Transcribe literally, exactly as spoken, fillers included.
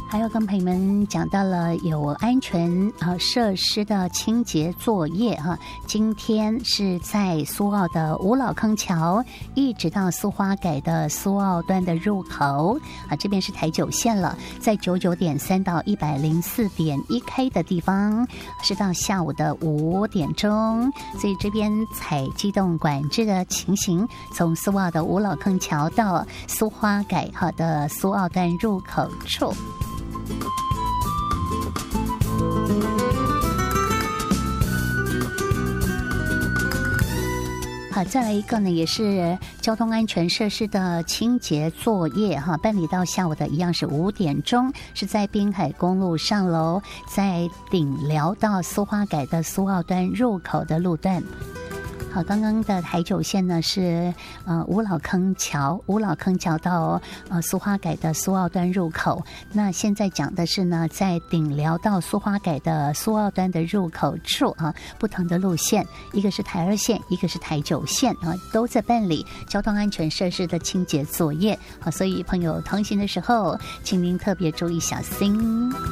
还有跟朋友们讲到了有安全呃设施的清洁作业哈、啊，今天是在苏澳的五老坑桥，一直到苏花改的苏澳端的入口啊，这边是台九线了，在九九点三到一百零四点一 K 的地方，是到下午的五点钟，所以这边采机动管制的情形，从苏澳的五老坑桥到苏花改哈的苏澳端入口处。好，再来一个呢，也是交通安全设施的清洁作业哈，办理到下午的一样是五点钟，是在滨海公路上楼，在顶寮到苏花改的苏澳端入口的路段。好，刚刚的台九线呢是呃五老坑桥，五老坑桥到呃苏花改的苏澳端入口。那现在讲的是呢，在顶寮到苏花改的苏澳端的入口处啊，不同的路线，一个是台二线，一个是台九线啊，都在办理交通安全设施的清洁作业。好，所以朋友同行的时候，请您特别注意小心。